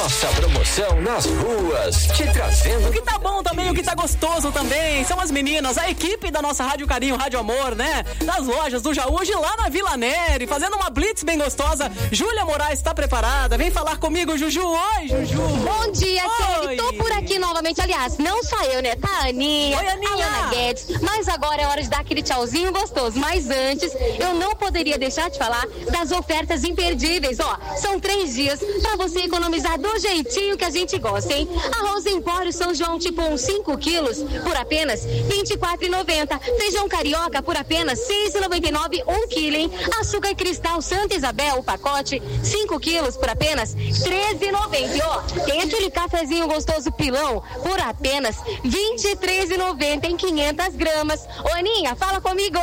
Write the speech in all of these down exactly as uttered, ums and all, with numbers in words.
Nossa promoção nas ruas, te trazendo... O que tá bom também, o que tá gostoso também, são as meninas, a equipe da nossa Rádio Carinho, Rádio Amor, né? Das lojas do Jaúde lá na Vila Neri, fazendo uma blitz bem gostosa. Júlia Moraes tá preparada, vem falar comigo, Juju. Oi, Juju. Bom dia, Kelly. Tô por aqui novamente, aliás, não só eu, né? Tá a Aninha, Oi, Aninha. a Ana Guedes, mas agora é hora de dar aquele tchauzinho gostoso. Mas antes, eu não poderia deixar de falar das ofertas imperdíveis. Ó, são três dias pra você economizar do jeitinho que a gente gosta, hein? Arroz Empório São João tipo um cinco quilos por apenas vinte e quatro reais e noventa centavos. Feijão carioca por apenas seis reais e noventa e nove centavos, um quilo, hein? Açúcar cristal Santa Isabel, o pacote, cinco quilos por apenas treze reais e noventa centavos. E ó, tem aquele cafezinho gostoso pilão por apenas vinte e três reais e noventa centavos em quinhentas gramas. Ô Aninha, fala comigo.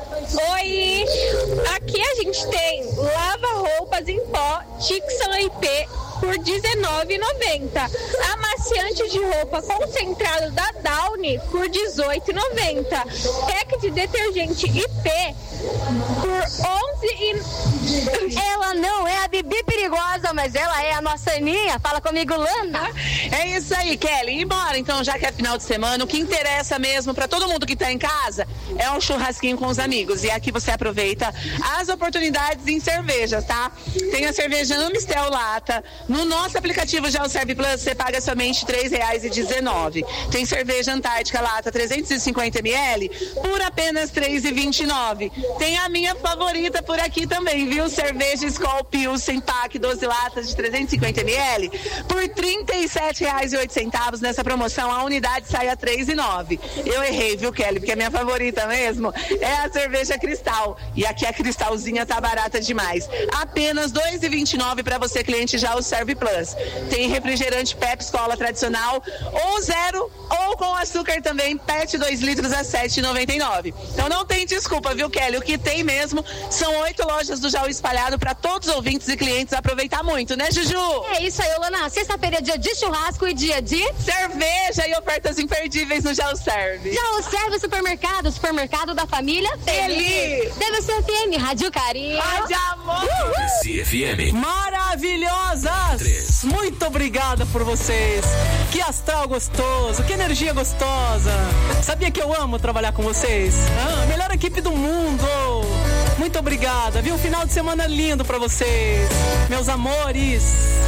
Oi, aqui a gente tem lava-roupas em pó Tixan I P por dezenove reais e noventa centavos. Amaciante de roupa concentrado da Downy por dezoito reais e noventa centavos. Pack de detergente I P por onze reais e... Ela não é a Bibi perigosa, mas ela é a nossa Aninha. Fala comigo, Lana. É isso aí, Kelly. E bora, então, já que é final de semana, o que interessa mesmo pra todo mundo que tá em casa é um churrasquinho com os amigos. E aqui você aproveita as oportunidades em cervejas, tá? Tem a cerveja Amistel Lata. No nosso aplicativo já o Serve Plus, você paga somente três reais e dezenove centavos. Tem cerveja Antártica Lata trezentos e cinquenta mililitros por apenas três reais e vinte e nove centavos. Tem a minha favorita por aqui também, viu? Cerveja Skol Pilsen Pack doze latas de trezentos e cinquenta mililitros por trinta e sete reais e oito centavos. Nessa promoção a unidade sai a três reais e nove centavos. Eu errei, viu, Kelly? Porque a minha favorita mesmo é a cerveja Cristal. E aqui a Cristalzinha tá barata demais. Apenas dois reais e vinte e nove centavos para você, cliente, já o Serve Plus. Tem refrigerante Pepsi Cola tradicional ou zero ou com açúcar também, Pet dois litros a sete reais e noventa e nove centavos. Então não tem desculpa, viu, Kelly? O que tem mesmo são oito lojas do Jaú espalhado para todos os ouvintes e clientes aproveitar muito, né, Juju? É isso aí, Lana. Sexta-feira é dia de churrasco e dia de cerveja e ofertas imperdíveis no Jaú Serve. Jaú Serve Supermercado, supermercado da família Feliz. D V C F M, Rádio Carinho. Rádio Amor. D V C F M. Maravilhosas! Três. Muito obrigada por vocês. Que astral gostoso, que energia gostosa. Sabia que eu amo trabalhar com vocês? Ah, melhor equipe do mundo. Muito obrigada, viu? Um final de semana lindo pra vocês, meus amores.